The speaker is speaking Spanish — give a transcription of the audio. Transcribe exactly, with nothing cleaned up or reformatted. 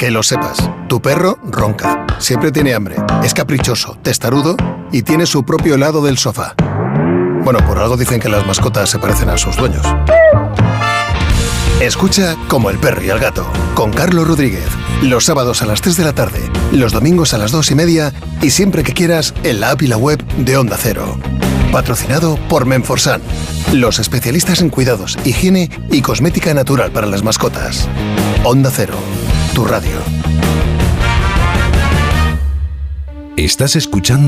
Que lo sepas, tu perro ronca, siempre tiene hambre, es caprichoso, testarudo y tiene su propio helado del sofá. Bueno, por algo dicen que las mascotas se parecen a sus dueños. Escucha Como el perro y el gato, con Carlos Rodríguez. Los sábados a las tres de la tarde, los domingos a las dos y media y siempre que quieras en la app y la web de Onda Cero. Patrocinado por Menforsan, los especialistas en cuidados, higiene y cosmética natural para las mascotas. Onda Cero, tu radio. Estás escuchando